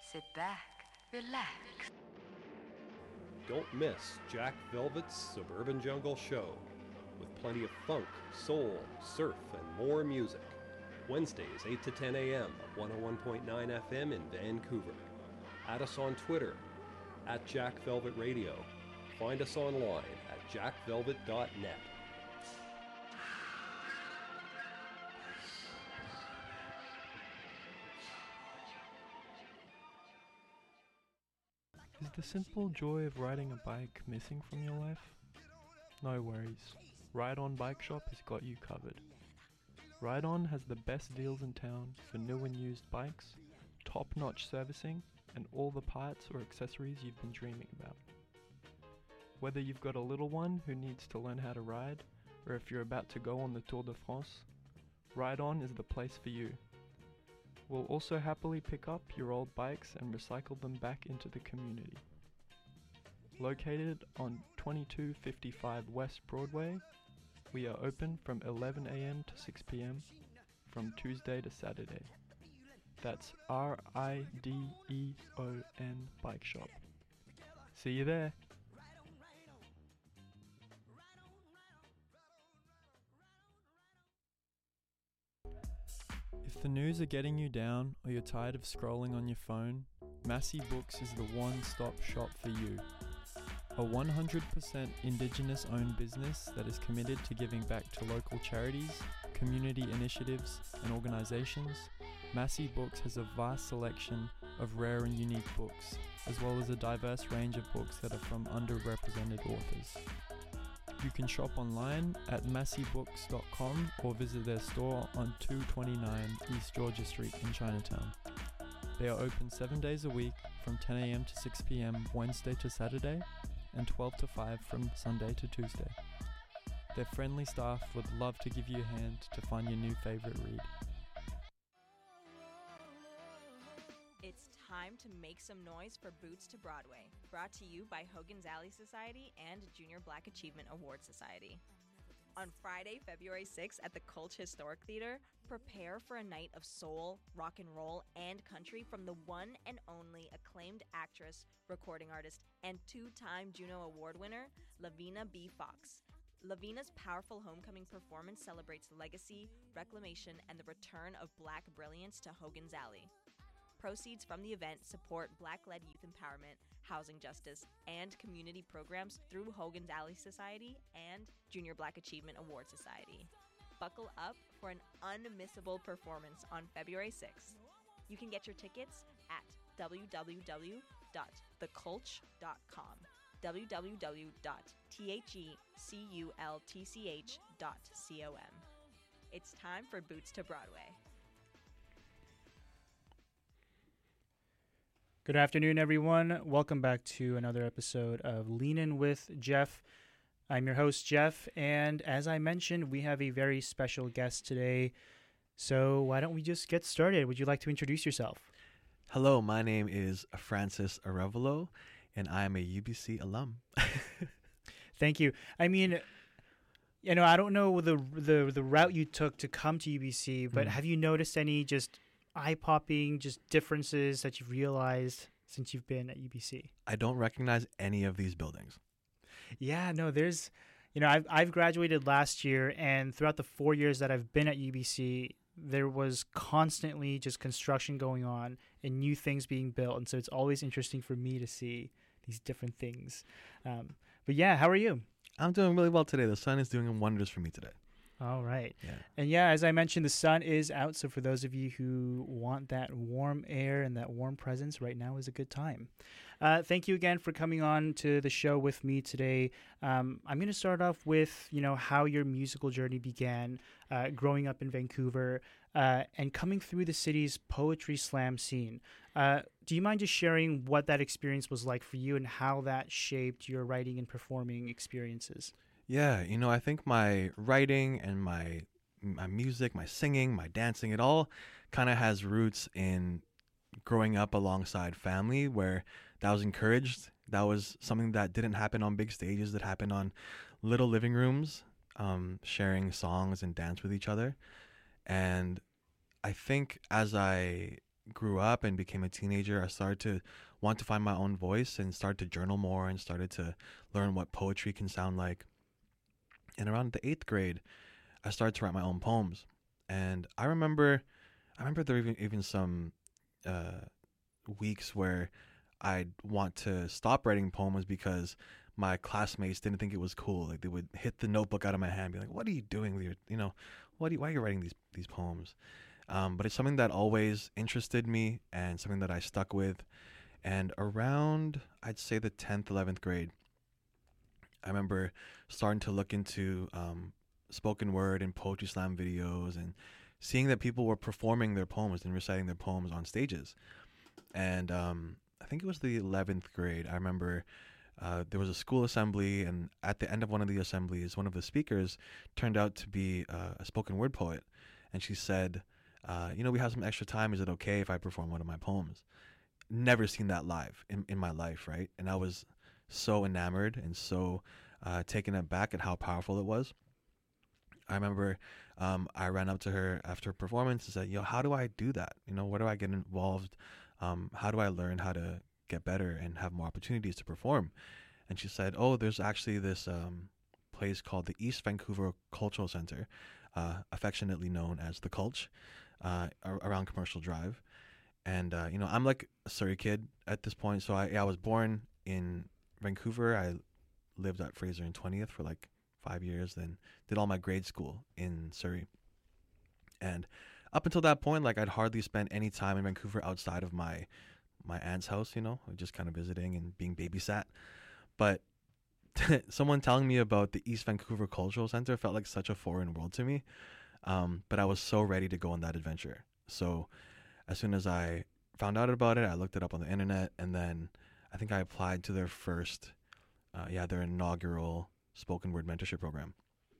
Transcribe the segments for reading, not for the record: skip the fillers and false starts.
Sit back, relax. Don't miss Jack Velvet's Suburban Jungle Show, with plenty of funk, soul, surf, and more music. Wednesdays, 8 to 10 a.m. at 101.9 FM in Vancouver. Add us on Twitter, at Jack Velvet Radio. Find us online at jackvelvet.net. Is the simple joy of riding a bike missing from your life? No worries. Ride On Bike Shop has got you covered. Ride On has the best deals in town for new and used bikes, top-notch servicing, and all the parts or accessories you've been dreaming about. Whether you've got a little one who needs to learn how to ride, or if you're about to go on the Tour de France, Ride On is the place for you. We'll also happily pick up your old bikes and recycle them back into the community. Located on 2255 West Broadway, we are open from 11 a.m. to 6 p.m. from Tuesday to Saturday. That's RIDEON Bike Shop. See you there! If the news are getting you down or you're tired of scrolling on your phone, Massey Books is the one-stop shop for you. A 100% Indigenous-owned business that is committed to giving back to local charities, community initiatives, and organizations, Massey Books has a vast selection of rare and unique books, as well as a diverse range of books that are from underrepresented authors. You can shop online at masseybooks.com or visit their store on 229 East Georgia Street in Chinatown. They are open 7 days a week from 10 a.m. to 6 p.m. Wednesday to Saturday and 12 to 5 from Sunday to Tuesday. Their friendly staff would love to give you a hand to find your new favorite read. It's time to make some noise for Boots to Broadway, brought to you by Hogan's Alley Society and Junior Black Achievement Award Society. On Friday, February 6th at the Culch Historic Theater, prepare for a night of soul, rock and roll, and country from the one and only acclaimed actress, recording artist, and two-time Juno Award winner, Lavina B. Fox. Lavina's powerful homecoming performance celebrates legacy, reclamation, and the return of Black brilliance to Hogan's Alley. Proceeds from the event support Black-led youth empowerment, housing justice, and community programs through Hogan's Alley Society and Junior Black Achievement Award Society. Buckle up for an unmissable performance on February 6th. You can get your tickets at www.theculch.com, www.thecultch.com. It's time for Boots to Broadway. Good afternoon, everyone. Welcome back to another episode of Leanin' with Jeff. I'm your host, Jeff, and as I mentioned, we have a very special guest today. So why don't we just get started? Would you like to introduce yourself? Hello, my name is Francis Arevalo, and I am a UBC alum. Thank you. I mean, you know, I don't know the route you took to come to UBC, but have you noticed any just eye-popping just differences that you've realized since you've been at UBC? I don't recognize any of these buildings. Yeah, no, there's, you know, I've graduated last year, and throughout the 4 years that I've been at UBC, there was constantly just construction going on and new things being built, and so it's always interesting for me to see these different things. But yeah, how are you? I'm doing really well today. The sun is doing wonders for me today. All right. Yeah. And yeah, as I mentioned, the sun is out. So for those of you who want that warm air and that warm presence, right now is a good time. Thank you again for coming on to the show with me today. I'm going to start off with, you know, how your musical journey began growing up in Vancouver and coming through the city's poetry slam scene. Do you mind just sharing what that experience was like for you and how that shaped your writing and performing experiences? Yeah, you know, I think my writing and my music, my singing, my dancing, it all kind of has roots in growing up alongside family where that was encouraged. That was something that didn't happen on big stages, that happened on little living rooms, sharing songs and dance with each other. And I think as I grew up and became a teenager, I started to want to find my own voice and started to journal more and started to learn what poetry can sound like. And around the 8th grade, I started to write my own poems. And I remember there were even some weeks where I'd want to stop writing poems because my classmates didn't think it was cool. Like they would hit the notebook out of my hand, and be like, "What are you doing with your, why are you writing these poems?" But it's something that always interested me and something that I stuck with. And around, I'd say the 10th, 11th grade, I remember starting to look into spoken word and poetry slam videos and seeing that people were performing their poems and reciting their poems on stages. And I think it was the 11th grade. I remember there was a school assembly, and at the end of one of the assemblies, one of the speakers turned out to be a spoken word poet. And she said, we have some extra time. Is it okay if I perform one of my poems? Never seen that live in my life, right? And I was so enamored and so taken aback at how powerful it was. I remember I ran up to her after a performance and said, how do I do that? Where do I get involved? How do I learn how to get better and have more opportunities to perform? And she said, there's actually this place called the East Vancouver Cultural Center, affectionately known as the Culch, around Commercial Drive. And, I'm like a Surrey kid at this point. So I was born in Vancouver. I lived at Fraser and 20th for like 5 years, then did all my grade school in Surrey. And up until that point, like I'd hardly spent any time in Vancouver outside of my aunt's house, just kind of visiting and being babysat. But someone telling me about the East Vancouver Cultural Center felt like such a foreign world to me. But I was so ready to go on that adventure. So as soon as I found out about it, I looked it up on the internet, and then I think I applied to their first, their inaugural spoken word mentorship program.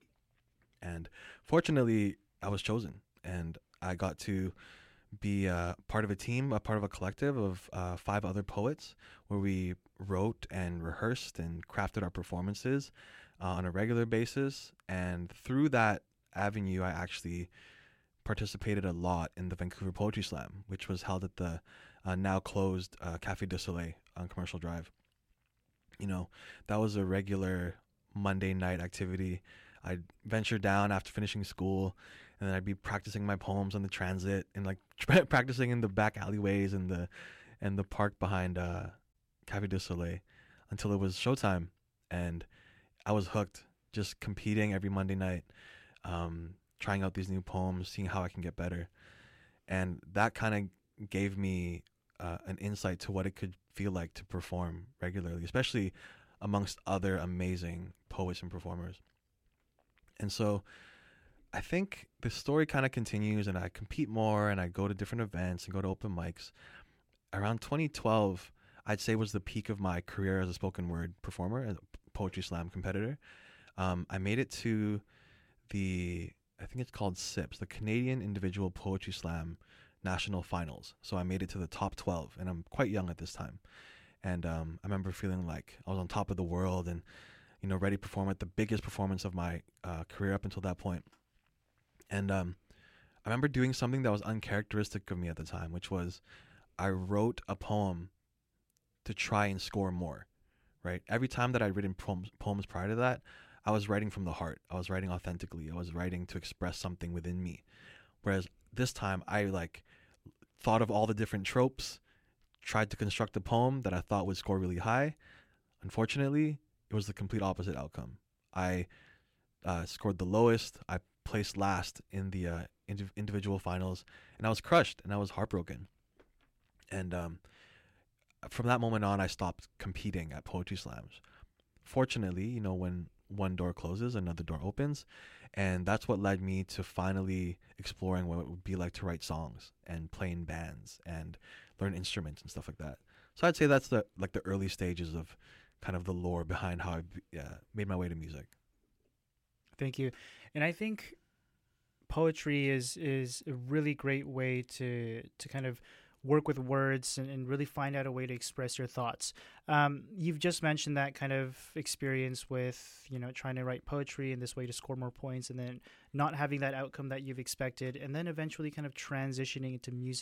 And fortunately, I was chosen, and I got to be part of a team, a part of a collective of 5 other poets, where we wrote and rehearsed and crafted our performances on a regular basis. And through that avenue, I actually participated a lot in the Vancouver Poetry Slam, which was held at the now closed Café du Soleil on Commercial Drive. That was a regular Monday night activity. I'd venture down after finishing school, and then I'd be practicing my poems on the transit and like practicing in the back alleyways and the park behind Café du Soleil until it was showtime. And I was hooked, just competing every Monday night, trying out these new poems, seeing how I can get better. And that kind of gave me an insight to what it could feel like to perform regularly, especially amongst other amazing poets and performers. And so I think the story kind of continues, and I compete more, and I go to different events and go to open mics. Around 2012, I'd say was the peak of my career as a spoken word performer, as a poetry slam competitor. I made it to I think it's called SIPS, the Canadian Individual Poetry Slam National Finals. So I made it to the top 12, and I'm quite young at this time. And I remember feeling like I was on top of the world and, ready to perform at the biggest performance of my career up until that point. And I remember doing something that was uncharacteristic of me at the time, which was I wrote a poem to try and score more, right? Every time that I'd written poems prior to that, I was writing from the heart. I was writing authentically. I was writing to express something within me. Whereas this time I thought of all the different tropes, tried to construct a poem that I thought would score really high. Unfortunately, it was the complete opposite outcome. I scored the lowest. I placed last in the individual finals, and I was crushed and I was heartbroken. And from that moment on, I stopped competing at poetry slams. Fortunately, when one door closes, another door opens. And that's what led me to finally exploring what it would be like to write songs and play in bands and learn instruments and stuff like that. So I'd say that's the early stages of kind of the lore behind how I made my way to music. Thank you. And I think poetry is a really great way to kind of work with words and really find out a way to express your thoughts. You've just mentioned that kind of experience with, trying to write poetry in this way to score more points, and then not having that outcome that you've expected, and then eventually kind of transitioning into music.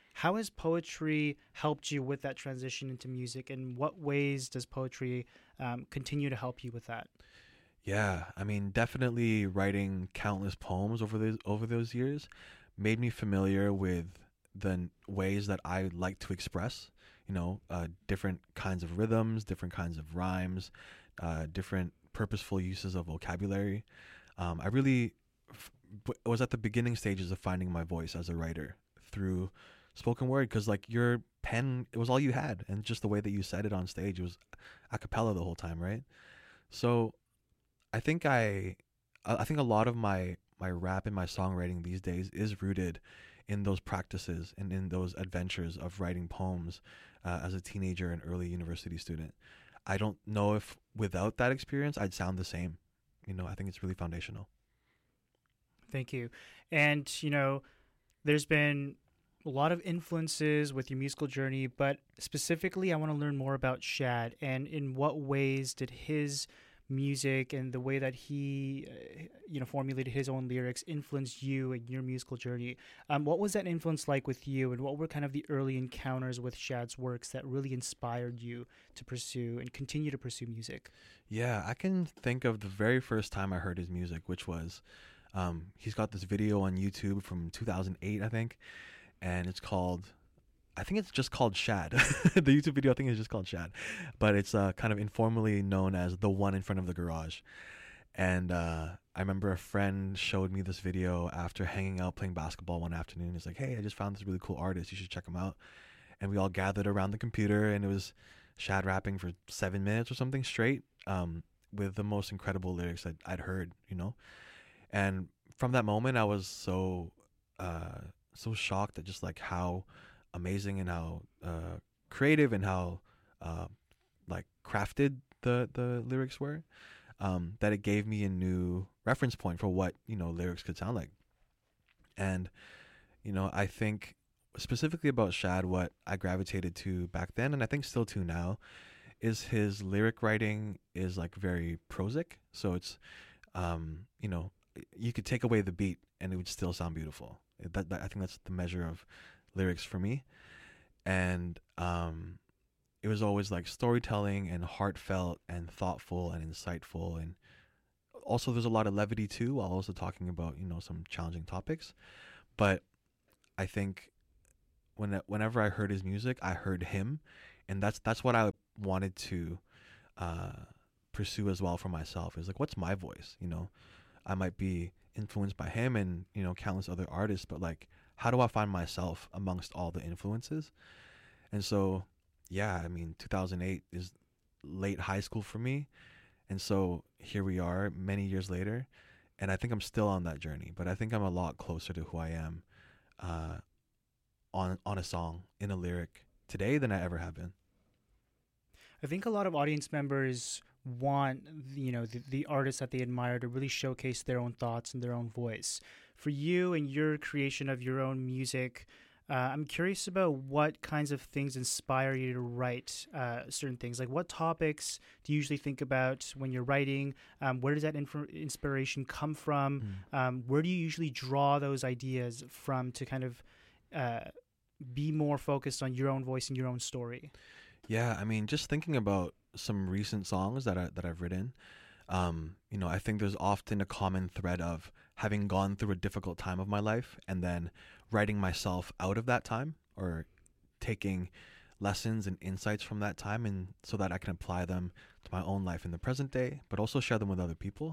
How has poetry helped you with that transition into music, and what ways does poetry continue to help you with that? Yeah, I mean, definitely writing countless poems over those years made me familiar with ways that I like to express. Different kinds of rhythms, different kinds of rhymes, different purposeful uses of vocabulary. I really was at the beginning stages of finding my voice as a writer through spoken word, because like your pen, it was all you had, and just the way that you said it on stage, it was a cappella the whole time, right? So I think a lot of my rap and my songwriting these days is rooted in those practices and in those adventures of writing poems as a teenager and early university student. I don't know if without that experience I'd sound the same. I think it's really foundational. Thank you. And, there's been a lot of influences with your musical journey, but specifically, I want to learn more about Shad and in what ways did his music and the way that he, formulated his own lyrics influence you and your musical journey. What was that influence like with you, and what were kind of the early encounters with Shad's works that really inspired you to pursue and continue to pursue music? Yeah, I can think of the very first time I heard his music, which was, he's got this video on YouTube from 2008, I think, and I think it's just called Shad. The YouTube video, I think, is just called Shad, but it's kind of informally known as The One in Front of the Garage. And I remember a friend showed me this video after hanging out playing basketball one afternoon. He's like, "Hey, I just found this really cool artist. You should check him out." And we all gathered around the computer, and it was Shad rapping for 7 minutes or something straight, with the most incredible lyrics I'd heard, And from that moment, I was so shocked at just like how amazing and how creative and how like crafted the lyrics were, that it gave me a new reference point for what lyrics could sound like. And I think specifically about Shad, what I gravitated to back then, and I think still to now, is his lyric writing is like very prosic. So it's you could take away the beat and it would still sound beautiful. That I think that's the measure of lyrics for me. And it was always like storytelling and heartfelt and thoughtful and insightful, and also there's a lot of levity too, while also talking about some challenging topics. But I think whenever I heard his music, I heard him, and that's what I wanted to pursue as well for myself. Is like, what's my voice? I might be influenced by him and countless other artists, but like, how do I find myself amongst all the influences? And so, yeah, I mean, 2008 is late high school for me. And so here we are many years later, and I think I'm still on that journey, but I think I'm a lot closer to who I am on a song, in a lyric today than I ever have been. I think a lot of audience members want the artists that they admire to really showcase their own thoughts and their own voice. For you and your creation of your own music, I'm curious about what kinds of things inspire you to write certain things. Like, what topics do you usually think about when you're writing? Where does that inspiration come from? Where do you usually draw those ideas from to kind of be more focused on your own voice and your own story? Yeah, I mean, just thinking about some recent songs that I've written, I think there's often a common thread of having gone through a difficult time of my life and then writing myself out of that time, or taking lessons and insights from that time, and so that I can apply them to my own life in the present day, but also share them with other people.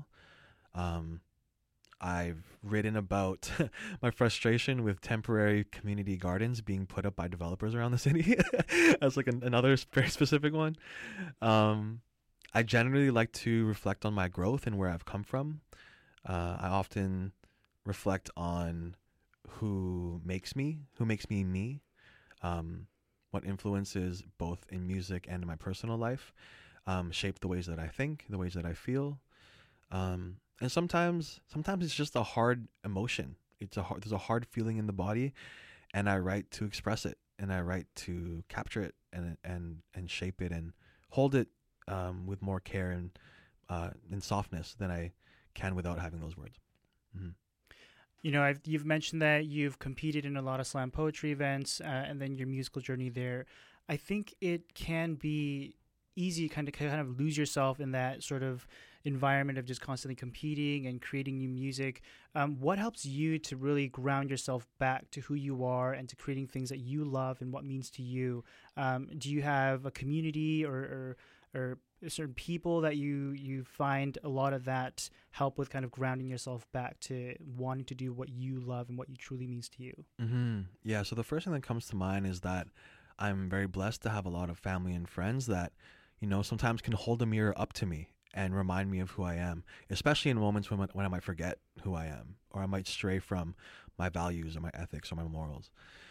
I've written about my frustration with temporary community gardens being put up by developers around the city. That's like another very specific one. I generally like to reflect on my growth and where I've come from. I often reflect on who makes me me, what influences both in music and in my personal life shape the ways that I think, the ways that I feel. And sometimes it's just a hard emotion. There's a hard feeling in the body, and I write to express it, and I write to capture it and shape it and hold it with more care and softness than I can without having those words. Mm-hmm. You've mentioned that you've competed in a lot of slam poetry events, and then your musical journey there. I think it can be easy kind of lose yourself in that sort of environment of just constantly competing and creating new music. What helps you to really ground yourself back to who you are and to creating things that you love and what means to you? Do you have a community or certain people that you find a lot of that help with kind of grounding yourself back to wanting to do what you love and what you truly means to you? Yeah, so the first thing that comes to mind is that I'm very blessed to have a lot of family and friends that, sometimes can hold a mirror up to me and remind me of who I am, especially in moments when I might forget who I am, or I might stray from my values or my ethics or my morals.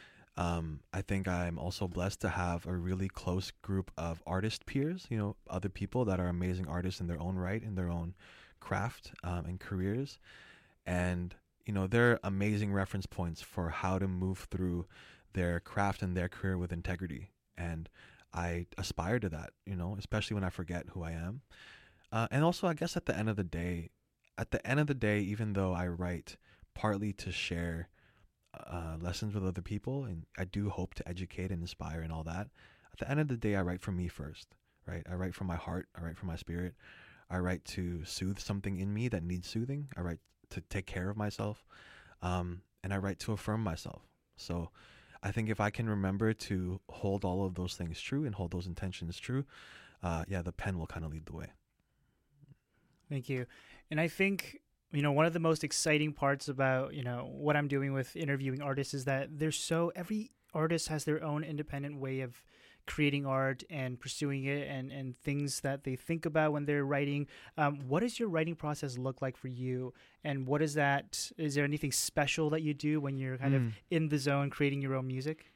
I think I'm also blessed to have a really close group of artist peers, other people that are amazing artists in their own right, in their own craft and careers. And, they're amazing reference points for how to move through their craft and their career with integrity. And I aspire to that, especially when I forget who I am. And also, I guess at the end of the day, even though I write partly to share lessons with other people, and I do hope to educate and inspire and all that, at the end of the day, I write for me first, right? I write from my heart. I write from my spirit. I write to soothe something in me that needs soothing. I write to take care of myself. And I write to affirm myself. So I think if I can remember to hold all of those things true and hold those intentions true, the pen will kind of lead the way. Thank you. And I think, one of the most exciting parts about, what I'm doing with interviewing artists is that every artist has their own independent way of creating art and pursuing it and things that they think about when they're writing. What does your writing process look like for you? And is there anything special that you do when you're kind of in the zone creating your own music?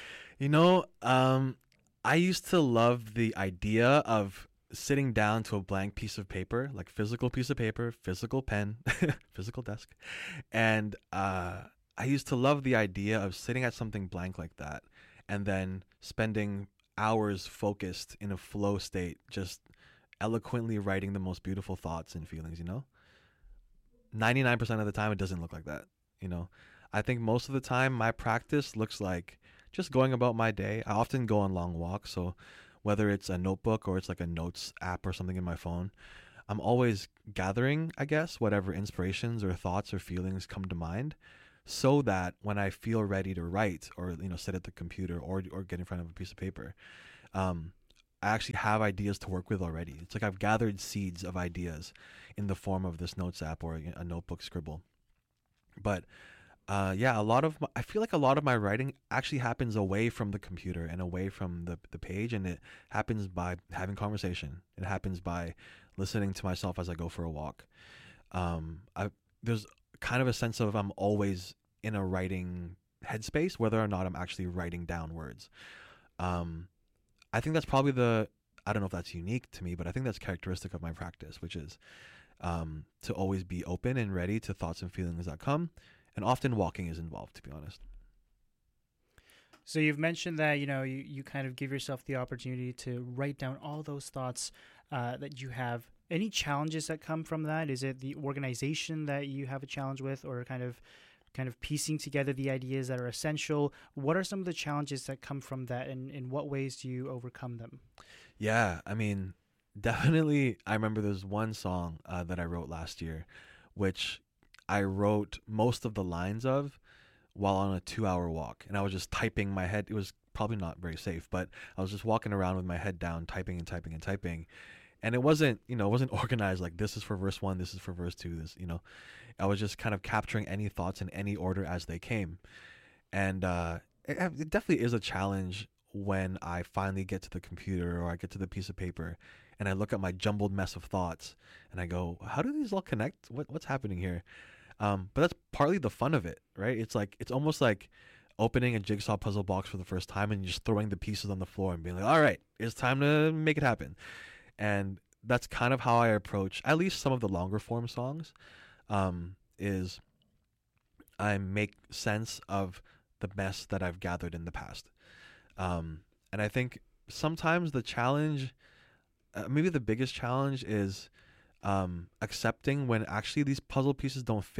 I used to love the idea of sitting down to a blank piece of paper, like physical piece of paper, physical pen, physical desk. And I used to love the idea of sitting at something blank like that and then spending hours focused in a flow state, just eloquently writing the most beautiful thoughts and feelings, 99% of the time, it doesn't look like that. I think most of the time my practice looks like just going about my day. I often go on long walks. So whether it's a notebook or it's like a notes app or something in my phone, I'm always gathering, I guess, whatever inspirations or thoughts or feelings come to mind, so that when I feel ready to write or, sit at the computer or get in front of a piece of paper, I actually have ideas to work with already. It's like I've gathered seeds of ideas in the form of this notes app or a notebook scribble. But I feel like a lot of my writing actually happens away from the computer and away from the page, and it happens by having conversation. It happens by listening to myself as I go for a walk. There's kind of a sense of I'm always in a writing headspace, whether or not I'm actually writing down words. I think that's probably I don't know if that's unique to me, but I think that's characteristic of my practice, which is to always be open and ready to thoughts and feelings that come. And often walking is involved, to be honest. So you've mentioned that, you kind of give yourself the opportunity to write down all those thoughts that you have. Any challenges that come from that? Is it the organization that you have a challenge with, or kind of piecing together the ideas that are essential? What are some of the challenges that come from that, and in what ways do you overcome them? Yeah, I mean, definitely. I remember there's one song that I wrote last year, which I wrote most of the lines of while on a 2-hour walk, and I was just typing my head. It was probably not very safe, but I was just walking around with my head down, typing and typing and typing. And it wasn't organized like this is for verse 1, this is for verse 2, this, I was just kind of capturing any thoughts in any order as they came. And it definitely is a challenge when I finally get to the computer or I get to the piece of paper and I look at my jumbled mess of thoughts and I go, how do these all connect? What's happening here? But that's partly the fun of it, right? It's almost like opening a jigsaw puzzle box for the first time and just throwing the pieces on the floor and being like, all right, it's time to make it happen. And that's kind of how I approach at least some of the longer form songs, is I make sense of the mess that I've gathered in the past. And I think sometimes the challenge, maybe the biggest challenge, is accepting when actually these puzzle pieces don't fit,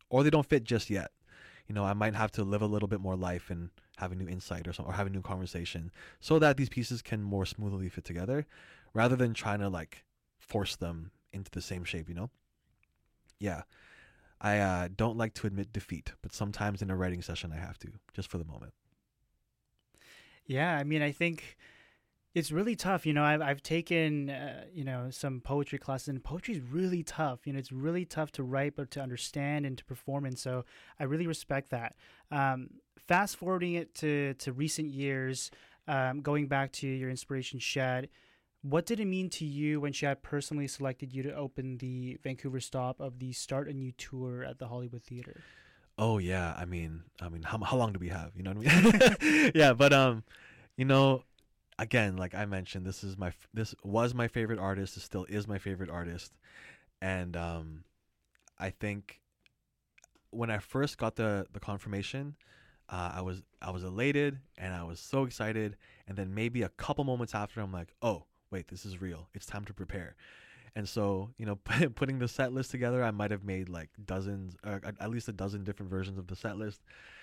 or they don't fit just yet. You know, I might have to live a little bit more life and have a new insight or something, or have a new conversation, so that these pieces can more smoothly fit together, rather than trying to like force them into the same shape, you know? Yeah. I don't like to admit defeat, but sometimes in a writing session I have to, just for the moment. Yeah, I mean, I think it's really tough. You know, I've taken some poetry classes, and poetry is really tough. You know, it's really tough to write, but to understand and to perform. And so I really respect that. Fast forwarding it to recent years, going back to your inspiration, Shad. What did it mean to you when Shad personally selected you to open the Vancouver stop of the Start a New Tour at the Hollywood Theatre? Oh yeah, I mean, how long do we have? You know what I mean? Yeah, but you know, again, like I mentioned, this was my favorite artist. It still is my favorite artist, and I think when I first got the confirmation, I was elated and I was so excited, and then maybe a couple moments after, I'm like, oh wait, this is real. It's time to prepare. And so, you know, putting the set list together, I might have made like dozens, or at least a dozen different versions of the set list.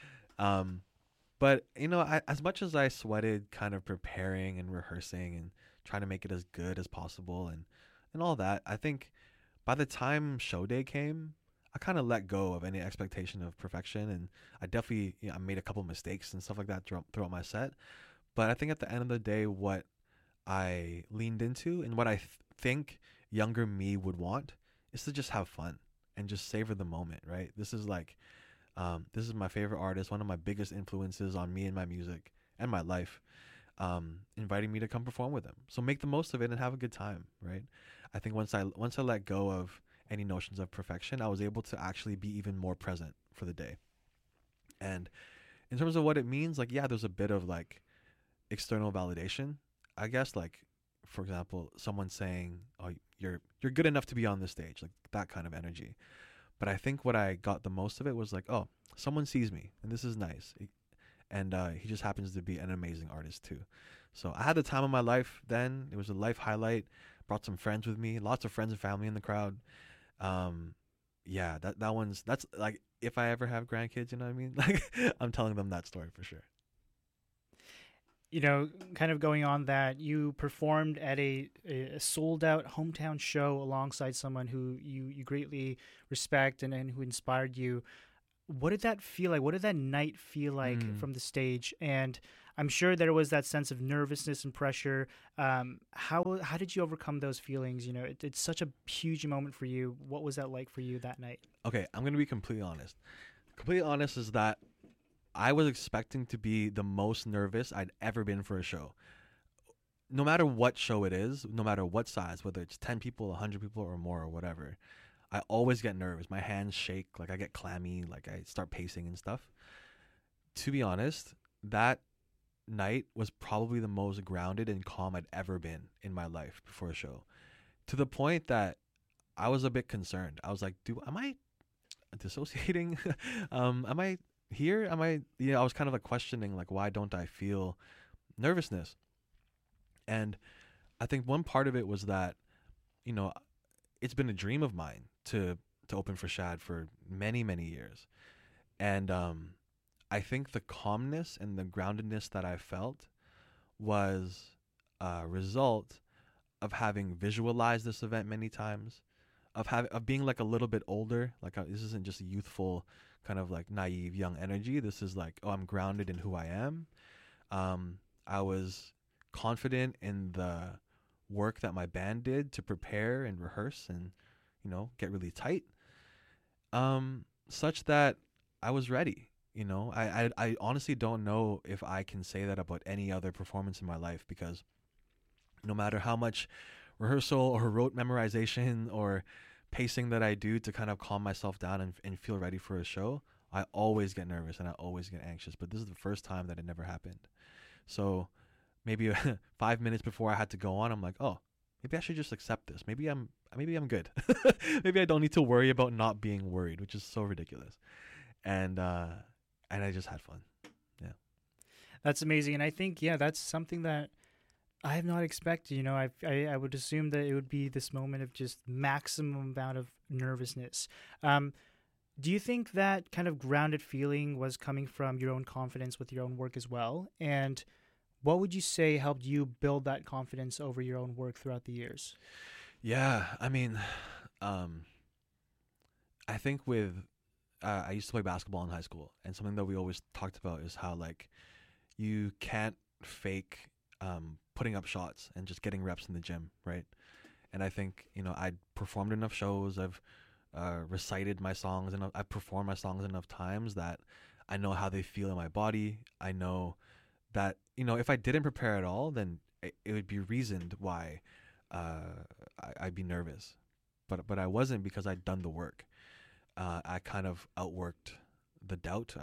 But, you know, as much as I sweated kind of preparing and rehearsing and trying to make it as good as possible and all that, I think by the time show day came, I kind of let go of any expectation of perfection. And I definitely, I made a couple mistakes and stuff like that throughout my set. But I think at the end of the day, what I leaned into and what I think younger me would want is to just have fun and just savor the moment, right? This is like, this is my favorite artist, one of my biggest influences on me and my music and my life, inviting me to come perform with them. So make the most of it and have a good time, right? I think once I let go of any notions of perfection, I was able to actually be even more present for the day. And in terms of what it means, like, yeah, there's a bit of like external validation, I guess, like, for example, someone saying, oh, you're good enough to be on this stage, like that kind of energy. But I think what I got the most of it was like, oh, someone sees me and this is nice. And he just happens to be an amazing artist too. So I had the time of my life then. It was a life highlight. Brought some friends with me, lots of friends and family in the crowd. Yeah, that's like, if I ever have grandkids, you know what I mean? Like, I'm telling them that story for sure. You know, kind of going on that, you performed at a sold-out hometown show alongside someone who you greatly respect and who inspired you. What did that feel like? What did that night feel like from the stage? And I'm sure there was that sense of nervousness and pressure. How did you overcome those feelings? You know, it's such a huge moment for you. What was that like for you that night? Okay, I'm going to be completely honest. Completely honest is that I was expecting to be the most nervous I'd ever been for a show. No matter what show it is, no matter what size, whether it's 10 people, 100 people or more or whatever, I always get nervous. My hands shake, like I get clammy, like I start pacing and stuff. To be honest, that night was probably the most grounded and calm I'd ever been in my life before a show. To the point that I was a bit concerned. I was like, am I dissociating? Am I here? I was kind of like questioning, like, why don't I feel nervousness? And I think one part of it was that, you know, it's been a dream of mine to open for Shad for many, many years. And I think the calmness and the groundedness that I felt was a result of having visualized this event many times, of being like a little bit older. Like, this isn't just a youthful kind of like naive young energy. This is like, oh, I'm grounded in who I am. I was confident in the work that my band did to prepare and rehearse and, you know, get really tight, such that I was ready. You know, I honestly don't know if I can say that about any other performance in my life, because no matter how much rehearsal or rote memorization or pacing that I do to kind of calm myself down and feel ready for a show, I always get nervous and I always get anxious. But this is the first time that it never happened. So maybe 5 minutes before I had to go on, I'm like, oh, maybe I should just accept this. Maybe I'm good. Maybe I don't need to worry about not being worried, which is so ridiculous. And I just had fun. Yeah. That's amazing. And I think, yeah, that's something that I have not expected. You know, I would assume that it would be this moment of just maximum amount of nervousness. Do you think that kind of grounded feeling was coming from your own confidence with your own work as well? And what would you say helped you build that confidence over your own work throughout the years? Yeah, I mean, I think with I used to play basketball in high school, and something that we always talked about is how like you can't fake putting up shots and just getting reps in the gym, right? And I think I performed enough shows, I've recited my songs, and I've performed my songs enough times that I know how they feel in my body. I know that if I didn't prepare at all, then it would be reasoned why I'd be nervous, but I wasn't, because I'd done the work. I kind of outworked the doubt.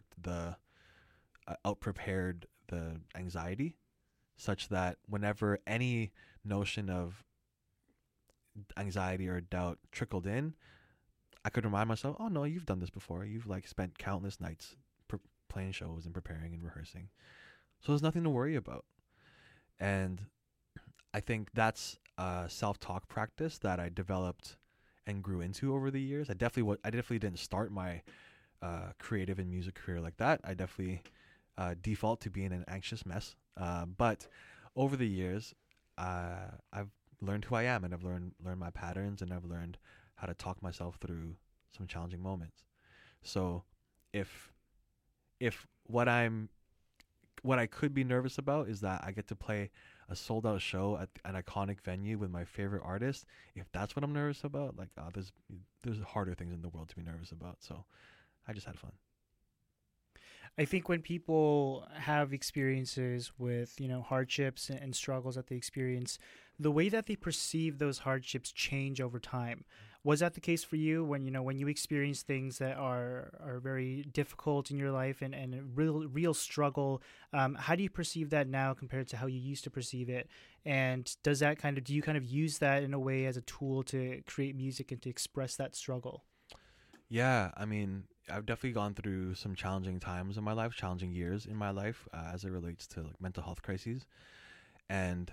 I outprepared the anxiety, such that whenever any notion of anxiety or doubt trickled in, I could remind myself, oh no, you've done this before. You've like spent countless nights playing shows and preparing and rehearsing. So there's nothing to worry about. And I think that's a self-talk practice that I developed and grew into over the years. I definitely didn't start my creative and music career like that. I definitely default to being an anxious mess. But over the years, I've learned who I am, and I've learned my patterns, and I've learned how to talk myself through some challenging moments. So if what I could be nervous about is that I get to play a sold out show at an iconic venue with my favorite artist, if that's what I'm nervous about, like there's harder things in the world to be nervous about. So I just had fun. I think when people have experiences with, hardships and struggles that they experience, the way that they perceive those hardships change over time. Was that the case for you when you experience things that are very difficult in your life and a real struggle? How do you perceive that now compared to how you used to perceive it? And do you kind of use that in a way as a tool to create music and to express that struggle? Yeah, I mean, I've definitely gone through some challenging times in my life, challenging years in my life, as it relates to like mental health crises. And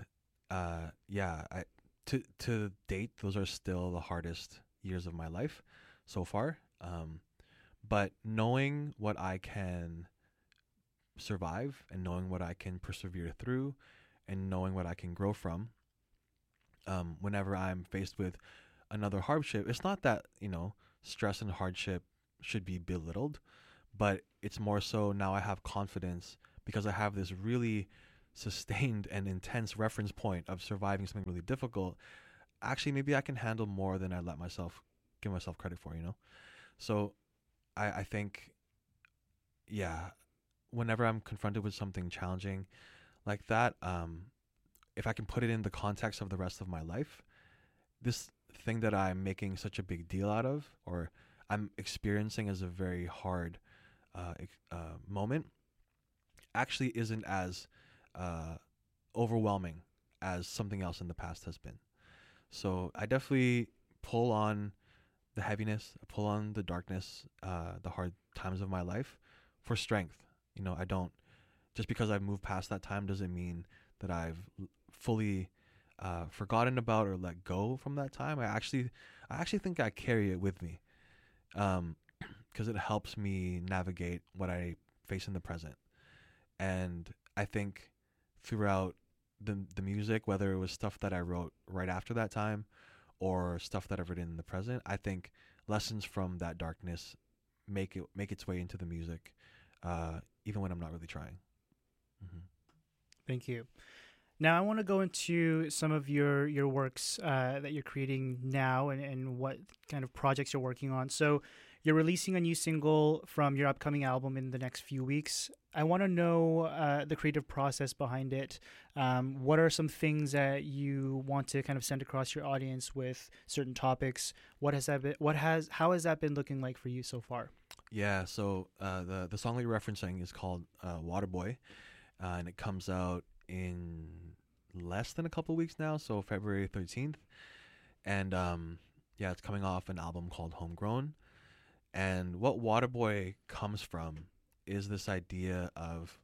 to date, those are still the hardest years of my life so far. But knowing what I can survive, and knowing what I can persevere through, and knowing what I can grow from, whenever I'm faced with another hardship, it's not that, stress and hardship should be belittled, but it's more so now I have confidence because I have this really sustained and intense reference point of surviving something really difficult. Actually, maybe I can handle more than I give myself credit for, So I think, yeah, whenever I'm confronted with something challenging like that, if I can put it in the context of the rest of my life, this thing that I'm making such a big deal out of, or I'm experiencing as a very hard moment, actually isn't as overwhelming as something else in the past has been. So I definitely pull on the heaviness, pull on the darkness, the hard times of my life for strength. I don't, just because I've moved past that time doesn't mean that I've fully forgotten about or let go from that time. I actually think I carry it with me, because it helps me navigate what I face in the present. And I think throughout the music, whether it was stuff that I wrote right after that time or stuff that I've written in the present, I think lessons from that darkness make its way into the music, even when I'm not really trying. Mm-hmm. Thank you. Now I want to go into some of your works that you're creating now and what kind of projects you're working on. So you're releasing a new single from your upcoming album in the next few weeks. I want to know the creative process behind it. What are some things that you want to kind of send across your audience with certain topics? How has that been looking like for you so far? Yeah, so the song that you're referencing is called Waterboy, and it comes out in less than a couple weeks now, so February 13th. And it's coming off an album called Homegrown. And what Waterboy comes from is this idea of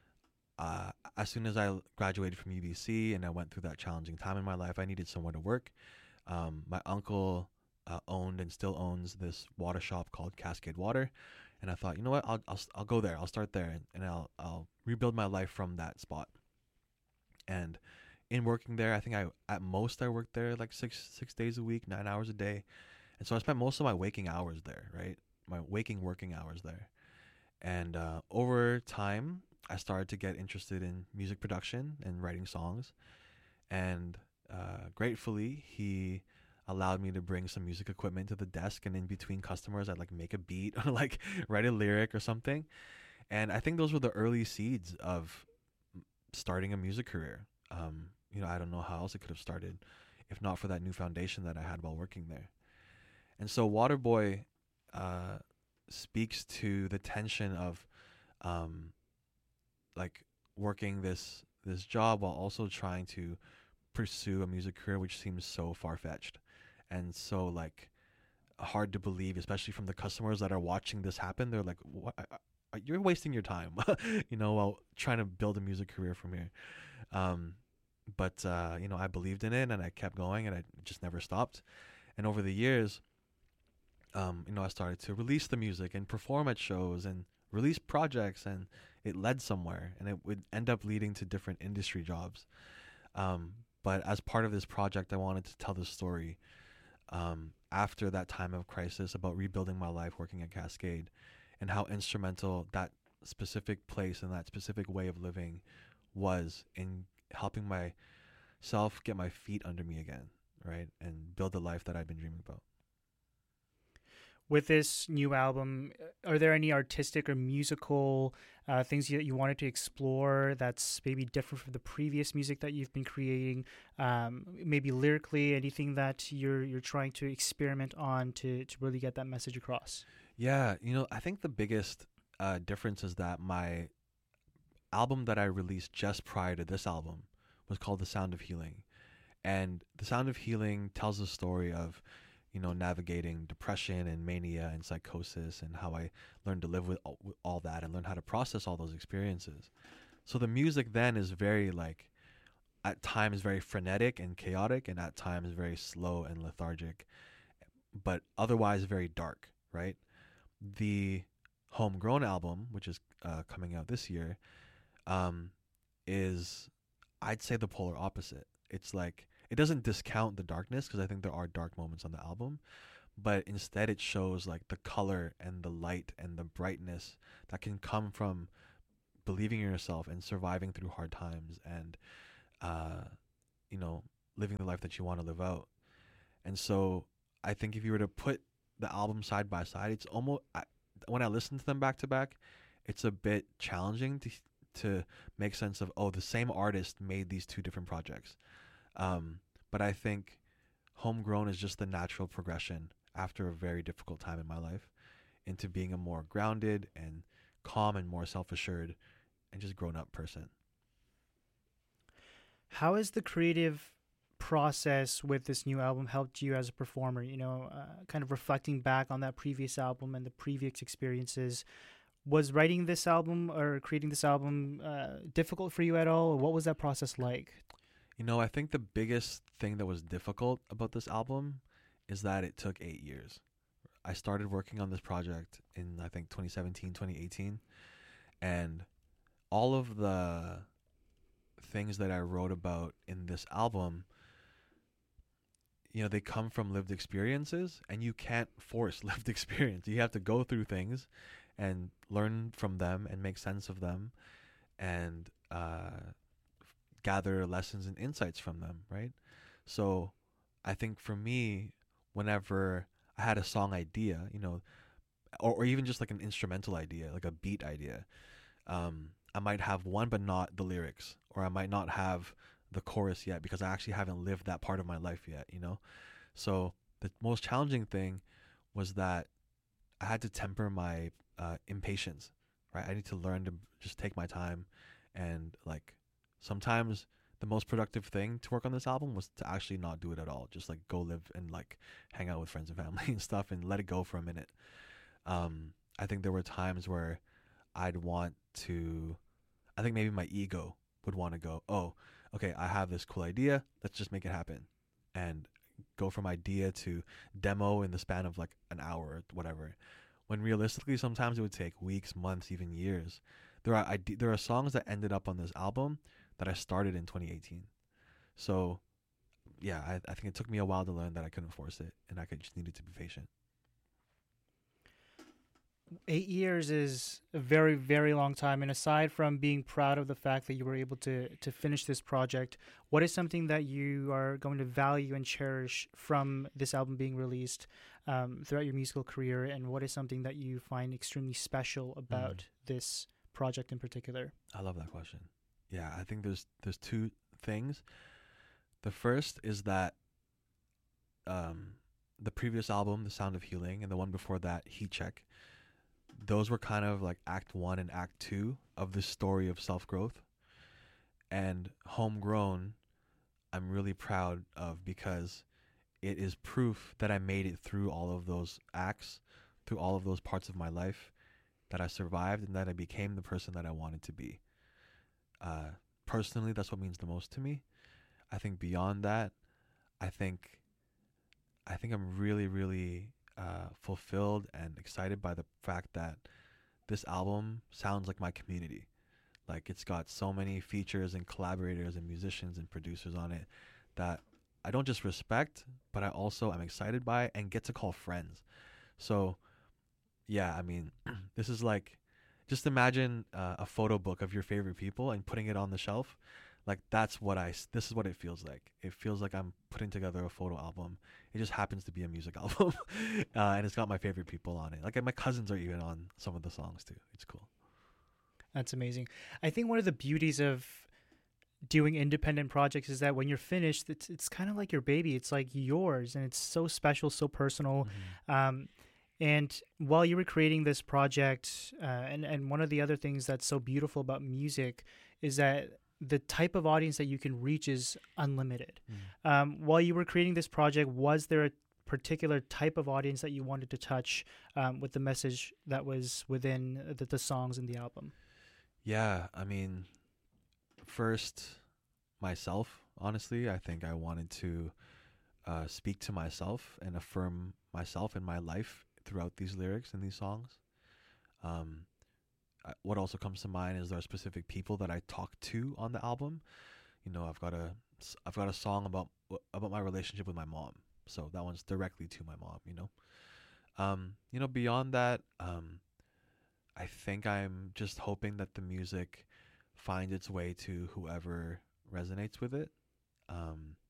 as soon as I graduated from UBC and I went through that challenging time in my life, I needed somewhere to work. My uncle owned and still owns this water shop called Cascade Water, and I thought, you know what, I'll go there. I'll start there, and I'll rebuild my life from that spot. And in working there, I think at most I worked there like six days a week, 9 hours a day, and so I spent most of my waking hours there, right? My working hours there. And over time, I started to get interested in music production and writing songs. And gratefully, he allowed me to bring some music equipment to the desk. And in between customers, I'd like make a beat or like write a lyric or something. And I think those were the early seeds of starting a music career. I don't know how else it could have started if not for that new foundation that I had while working there. And so Waterboy speaks to the tension of like working this job while also trying to pursue a music career, which seems so far-fetched and so like hard to believe, especially from the customers that are watching this happen. They're like, what? You're wasting your time, while trying to build a music career from here. But I believed in it and I kept going and I just never stopped. And over the years, I started to release the music and perform at shows and release projects, and it led somewhere, and it would end up leading to different industry jobs. But as part of this project, I wanted to tell the story after that time of crisis about rebuilding my life working at Cascade, and how instrumental that specific place and that specific way of living was in helping myself get my feet under me again, right, and build the life that I've been dreaming about. With this new album, are there any artistic or musical things that you wanted to explore that's maybe different from the previous music that you've been creating? Maybe lyrically, anything that you're trying to experiment on to really get that message across? Yeah, I think the biggest difference is that my album that I released just prior to this album was called The Sound of Healing. And The Sound of Healing tells the story of navigating depression and mania and psychosis, and how I learned to live with all that and learn how to process all those experiences. So the music then is very at times very frenetic and chaotic, and at times very slow and lethargic, but otherwise very dark, right? The Homegrown album, which is coming out this year, is, I'd say, the polar opposite. It's like, it doesn't discount the darkness, because I think there are dark moments on the album, but instead it shows like the color and the light and the brightness that can come from believing in yourself and surviving through hard times, and living the life that you want to live out. And so I think if you were to put the album side by side, it's almost, when I listen to them back to back, it's a bit challenging to make sense of, the same artist made these two different projects. But I think Homegrown is just the natural progression after a very difficult time in my life into being a more grounded and calm and more self-assured and just grown-up person. How has the creative process with this new album helped you as a performer? Kind of reflecting back on that previous album and the previous experiences, was writing this album or creating this album difficult for you at all? Or what was that process like? I think the biggest thing that was difficult about this album is that it took 8 years. I started working on this project in, I think, 2017, 2018. And all of the things that I wrote about in this album, they come from lived experiences, and you can't force lived experience. You have to go through things and learn from them and make sense of them, and gather lessons and insights from them, right? So I think for me, whenever I had a song idea, or even just like an instrumental idea, like a beat idea, I might have one but not the lyrics, or I might not have the chorus yet because I actually haven't lived that part of my life yet, So the most challenging thing was that I had to temper my impatience, right? I need to learn to just take my time, and sometimes the most productive thing to work on this album was to actually not do it at all. Just go live and hang out with friends and family and stuff and let it go for a minute. I think there were times where I think maybe my ego would want to go, oh, okay, I have this cool idea. Let's just make it happen and go from idea to demo in the span of like an hour or whatever. When realistically, sometimes it would take weeks, months, even years. There are songs that ended up on this album that I started in 2018. So, yeah, I think it took me a while to learn that I couldn't force it, and I just needed to be patient. 8 years is a very, very long time. And aside from being proud of the fact that you were able to finish this project, what is something that you are going to value and cherish from this album being released throughout your musical career? And what is something that you find extremely special about this project in particular? I love that question. Yeah, I think there's two things. The first is that the previous album, The Sound of Healing, and the one before that, Heat Check, those were kind of like act 1 and act 2 of this story of self-growth. And Homegrown, I'm really proud of, because it is proof that I made it through all of those acts, through all of those parts of my life, that I survived and that I became the person that I wanted to be. Personally, that's what means the most to me. I think beyond that, I think I'm really, really fulfilled and excited by the fact that this album sounds like my community. Like, it's got so many features and collaborators and musicians and producers on it that I don't just respect, but I also am excited by and get to call friends. So, yeah, I mean, this is like, just imagine a photo book of your favorite people and putting it on the shelf. Like, this is what it feels like. It feels like I'm putting together a photo album. It just happens to be a music album. And it's got my favorite people on it. Like, my cousins are even on some of the songs too. It's cool. That's amazing. I think one of the beauties of doing independent projects is that when you're finished, it's kind of like your baby. It's like yours, and it's so special, so personal. And while you were creating this project, and one of the other things that's so beautiful about music is that the type of audience that you can reach is unlimited. While you were creating this project, was there a particular type of audience that you wanted to touch with the message that was within the songs in the album? Yeah, I mean, first, myself, honestly. I think I wanted to speak to myself and affirm myself in my life throughout these lyrics and these songs. What also comes to mind is there are specific people that I talk to on the album. You know, I've got a song about my relationship with my mom, so that one's directly to my mom. You know, beyond that, I think I'm just hoping that the music finds its way to whoever resonates with it.